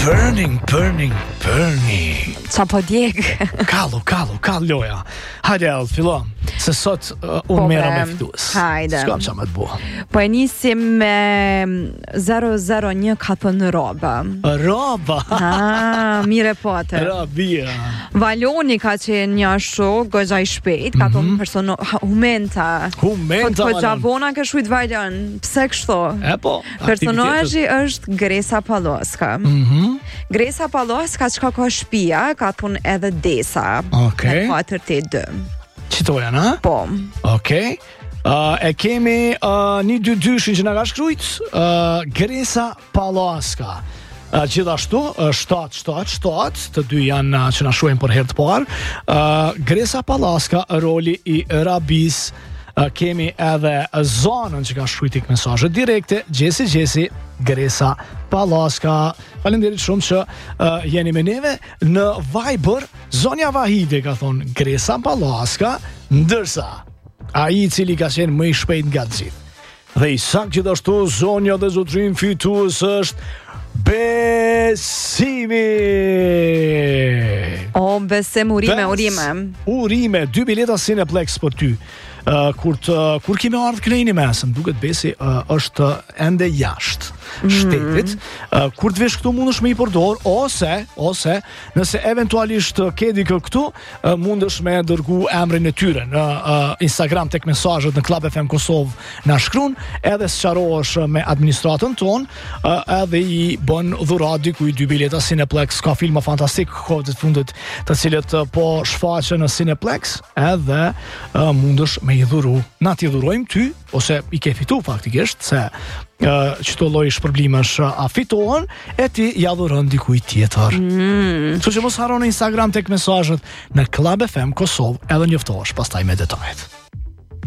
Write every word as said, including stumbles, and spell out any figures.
Burning, burning, burning. Qa po djeg? Kallu, kallu, kallu loja. Hajde Eld, fillon. Se sot uh, unë Po, mera bre, me fitus. hajde. S'kam qa me të bua. Po e nisim me zero zero një ka thënë roba. Roba. Ah, mire pote. Rabia. Valoni ka qenë një ashtu, gogja i shpejt, ka thonë persono, ha, humenta. Humenta, Po Valon. gjabona ke shujt valon, pse kështu? E po, Personazhi është Gresa Palloska. Mhm. Gresa Palloska çka ka shtëpia, ka thonë edhe Desa. Okej. Në katër te dy. Qitoja, na? Po. Okej. Uh, e kemi uh, një dy dyshin që nga ka shkrujt, uh, Gresa Palloska. Uh, gjithashtu, uh, shtat, shtat, shtat, të dy janë uh, që na shohin për herë të parë. Uh, Gresa Palloska, roli i Rabis. Uh, kemi edhe zonën që ka shkruajtur mesazhe direkte, Gjesi Gjesi, Gresa Palloska. Faleminderit shumë që uh, jeni me neve në Viber. Zonja Vahide ka thonë Gresa Palloska, ndërsa ai i cili ka qenë më i shpejt nga të gjithë. Dhe i saktë gjithashtu zonja dhe zotrin fitues është Besimi. O, besim urime, Bes- urime. Urime, dy bileta Cineplex për ty. Uh, kur të, kur kemi ardhur klejni mesëm, duket Besi uh, është ende jashtë shtetit. Uh, kur të vesh këtu mundesh me i përdor ose ose nëse eventualisht ke dikë këtu, uh, mundesh me dërgu emrin e tyre në uh, Instagram tek mesazhet në Club F M Kosovë na shkruan, edhe sqarohesh me administratën ton, uh, edhe i bën dhuratë diku i dy bileta Cineplex, ka filma fantastik kohët e fundit, të cilët uh, po shfaqen në Cineplex, edhe uh, mundesh me i dhuru. Na ti dhurojmë ty, ose i ke fitu faktikisht, se uh, qëto lloj shpërblimesh uh, a fitohen, e ti ja dhuron dikujt tjetër. Mm. Kështu që mos harro në Instagram tek mesazhet në Club F M Kosovë, edhe njoftohesh pastaj me detajet.